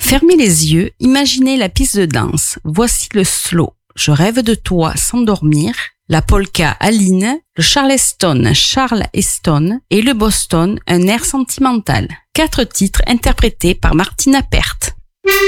Fermez les yeux, imaginez la piste de danse. Voici le slow. Je rêve de toi sans dormir. La polka Aline, le Charleston Charles Heston et le Boston un air sentimental. 4 titres interprétés par Martina Perth.